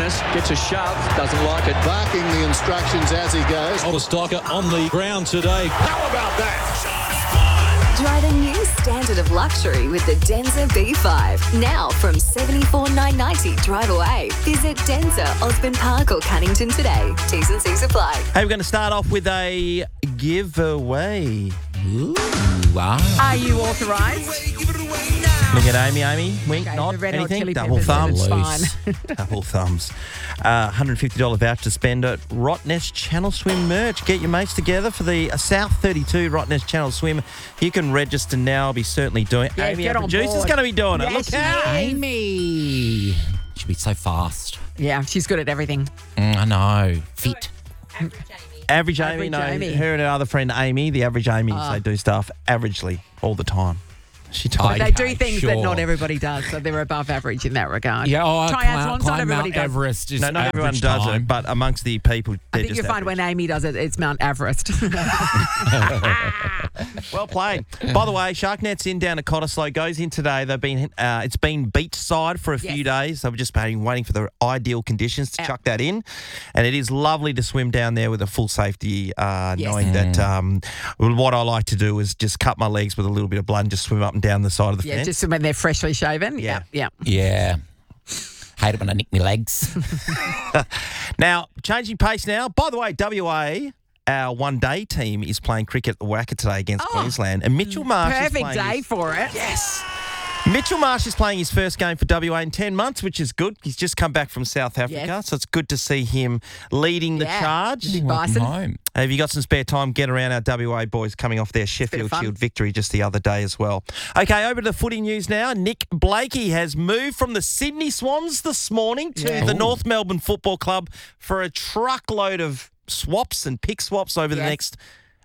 Dennis gets a shove, doesn't like it. Barking the instructions as he goes. Stalker on the ground today. How about that? Try the new standard of luxury with the Denza B5. Now from $74,990 drive away. Visit Denza, Osborne Park or Cunnington today. T's and C's apply. Hey, we're going to start off with a giveaway. Ooh, wow. Are you authorised? Look at Amy. Wink, Okay, nod, the Red Hot anything. Chili Double Peppers, thumbs. it's fine. Double thumbs. $150 voucher to spend at Rottnest Channel Swim merch. Get your mates together for the South 32 Rottnest Channel Swim. You can register now. I'll be certainly doing it. Yeah, Amy, get our on producer's board. going to be doing it. Yes, Look out. she is. Amy. She'll be so fast. Yeah, she's good at everything. I know. Fit. Average Amy, Average no. Amy. Her and her other friend Amy, the average Amy's, they do stuff averagely all the time. She told Okay, me. They do things that sure. not everybody does, so they're above average in that regard. Yeah, Triathlons, not climb everybody Mount does. Everest is No, not everyone average does time. it, but amongst the people, I they're think just you find average. when Amy does it, it's Mount Everest. Well played. By the way, Sharknet's in down at Cottesloe. Goes in today. It's been beachside for a few days. They've just been waiting for the ideal conditions to chuck that in, and it is lovely to swim down there with a full safety, knowing that what I like to do is just cut my legs with a little bit of blood and just swim up and down the side of the Yeah, fence. just when they're freshly shaven. Yeah. Yeah. Yeah. Hate it when I nick my legs. Now, changing pace now. By the way, WA, our one-day team, is playing cricket at the Wacker today against Queensland, and Mitchell Marsh is Perfect playing day his- for it. Yes. Mitchell Marsh is playing his first game for WA in 10 months, which is good. He's just come back from South Africa, Yes. so it's good to see him leading the charge. Big Welcome bison. home. Have you got some spare time? Get around our WA boys coming off their Sheffield fun. Shield victory just the other day as well. Okay, over to the footy news now. Nick Blakey has moved from the Sydney Swans this morning to the North Melbourne Football Club for a truckload of swaps and pick swaps over the next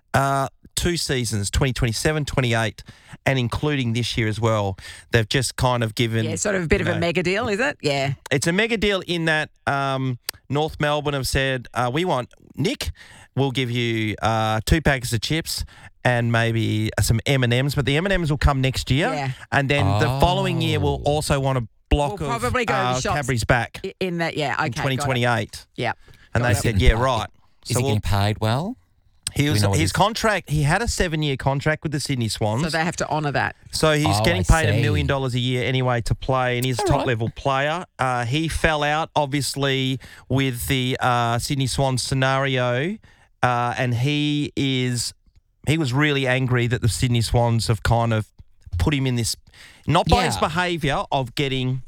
2 seasons, 2027, 28, and including this year as well. They've just kind of given... Yeah, sort of a bit of a mega deal, is it? Yeah. It's a mega deal in that North Melbourne have said, we want Nick. We'll give you 2 packets of chips and maybe some M&Ms, but the M&Ms will come next year. Yeah. And then the following year we'll also want a block We'll of probably go to the shops Cadbury's back In that, yeah. Okay. in got it. 2028. Yeah. And they Got it. said, yeah, right. Is he getting paid well? He was, we know what his his- contract, he had a 7-year contract with the Sydney Swans. So they have to honour that. So he's Oh, getting I paid $1 see. million a year anyway to play, and he's a top-level player. He fell out, obviously, with the Sydney Swans scenario, and he was really angry that the Sydney Swans have kind of put him in this, not by his behaviour of getting...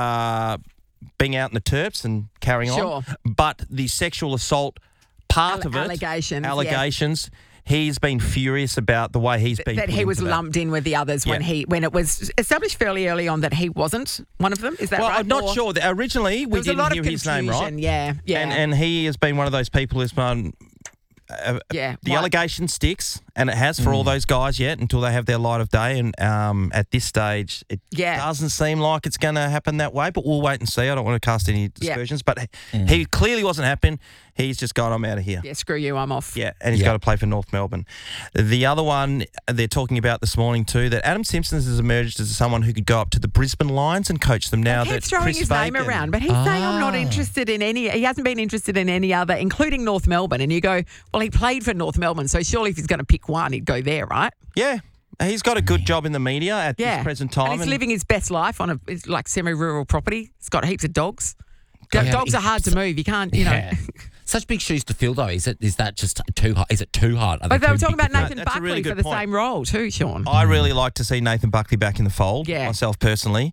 being out in the terps and carrying on, but the sexual assault part of it, allegations. He's been furious about the way he's been That put he was into that. lumped in with the others when it was established fairly early on that he wasn't one of them. Is that Well, right? I'm not Or- sure. Originally, we There was a didn't lot hear of his name, right? confusion, yeah. And he has been one of those people who's been... the allegation sticks, and it has for all those guys yet until they have their light of day. And at this stage, it doesn't seem like it's going to happen that way, but we'll wait and see. I don't want to cast any dispersions, but he clearly wasn't happy. He's just gone, I'm out of here. Yeah, screw you, I'm off. Yeah, and he's got to play for North Melbourne. The other one they're talking about this morning too, that Adam Simpson has emerged as someone who could go up to the Brisbane Lions and coach them now. He keeps that throwing Chris his name Fagan- around, but he's saying I'm not interested in any. He hasn't been interested in any other, including North Melbourne. And you go, well, he played for North Melbourne, so surely if he's going to pick one, he'd go there, right? Yeah. He's got a good job in the media at this present time. And he's living his best life on a like semi-rural property. He's got heaps of dogs. Yeah, Dogs are hard to move. You can't, you know. Such big shoes to fill, though. Is that just too hard? Is it too hard? Are But they too were talking big about to Nathan That's a Buckley really for good the point. same role too, Sean. I really like to see Nathan Buckley back in the fold, myself personally.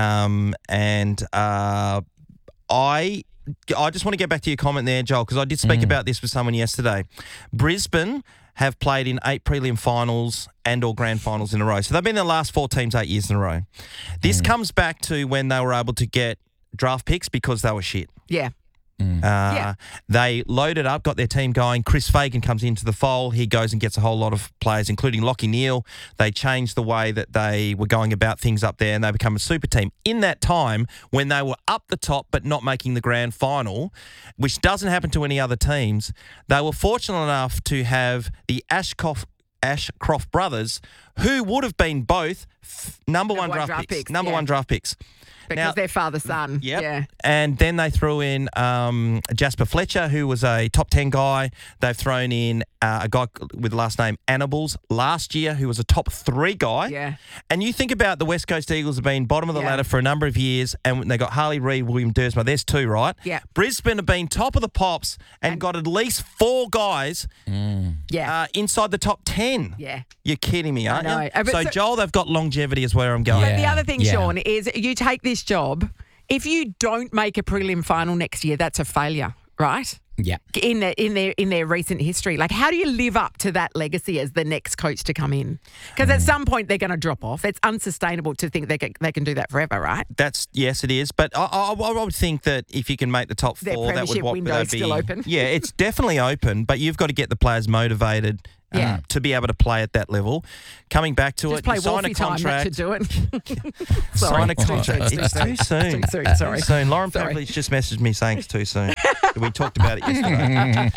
I just want to get back to your comment there, Joel, because I did speak about this with someone yesterday. Brisbane have played in 8 prelim finals and or grand finals in a row. So they've been the last 4 teams 8 years in a row. This comes back to when they were able to get draft picks because they were shit. Yeah. They loaded up, got their team going. Chris Fagan comes into the fold. He goes and gets a whole lot of players, including Lockie Neal. They changed the way that they were going about things up there, and they become a super team. In that time, when they were up the top but not making the grand final, which doesn't happen to any other teams, they were fortunate enough to have the Ashcroft brothers, who would have been both number one draft picks. Number yeah. one draft picks. Because Now- they're father-son. Yep. Yeah. And then they threw in Jasper Fletcher, who was a top 10 guy. They've thrown in a guy with the last name Annibals last year, who was a top 3 guy. Yeah. And you think about the West Coast Eagles have been bottom of the Yeah. ladder for a number of years, and they got Harley Reid, William Dersma. There's 2, right? Yeah. Brisbane have been top of the pops and got at least 4 guys Yeah. inside the top 10. Yeah. You're kidding me, aren't know. you? But So, so- Joel, they've got longevity is where I'm going. But the Yeah, other thing, yeah. Sean, is you take this job. If you don't make a prelim final next year, that's a failure, right? Yeah. In their recent history, like how do you live up to that legacy as the next coach to come in? Because at some point they're going to drop off. It's unsustainable to think they can do that forever, right? Yes, it is. But I would think that if you can make the top 4, Their that would premiership what window's that'd be still open. Yeah, it's definitely open. But you've got to get the players motivated. Yeah. To be able to play at that level. Coming back to Just it, play you sign a Wolfie time. That should contract. do it. Sign a It's too contract. soon. It's too soon. Too soon, sorry. Too soon. Lauren Sorry. Pavlich just messaged me saying it's too soon. We talked about it yesterday.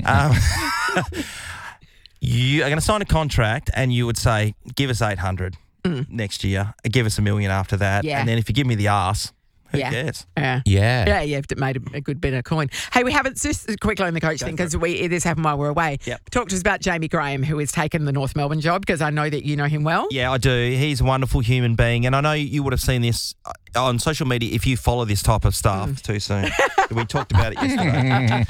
You are going to sign a contract, and you would say, "Give us 800 next year. Give us $1 million after that." Yeah. And then if you give me the arse, who Yeah. cares? Yeah. Yeah, you've made a good bit of coin. Hey, we haven't just quickly on the coach thing because this happened while we're away. Yep. Talk to us about Jamie Graham, who has taken the North Melbourne job because I know that you know him well. Yeah, I do. He's a wonderful human being, and I know you would have seen this on social media if you follow this type of stuff. It's too soon. We talked about it yesterday.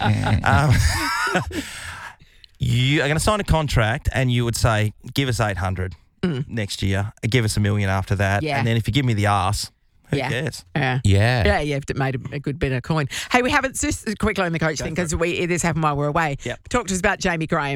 You are going to sign a contract, and you would say, "Give us 800 next year. Give us $1 million after that." Yeah. And then if you give me the arse, who cares? Yeah. Yeah. You've made a good bit of coin. Hey, we haven't just quickly on the coach thing because this happened while we're away. Yep. Talk to us about Jamie Graham.